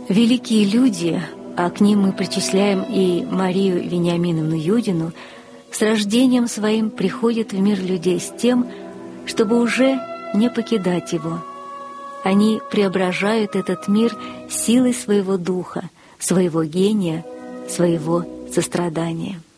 Великие люди, а к ним мы причисляем и Марию Вениаминовну Юдину, с рождением своим приходят в мир людей с тем, чтобы уже не покидать его. Они преображают этот мир силой своего духа, своего гения, своего сострадания.